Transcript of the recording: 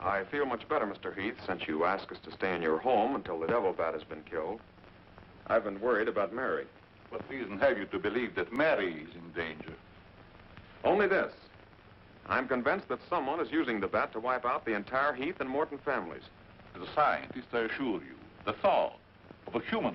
I feel much better, Mr. Heath, since you asked us to stay in your home until the devil bat has been killed. I've been worried about Mary. What reason have you to believe that Mary is in danger? Only this. I'm convinced that someone is using the bat to wipe out the entire Heath and Morton families. As a scientist, I assure you, the thought of a human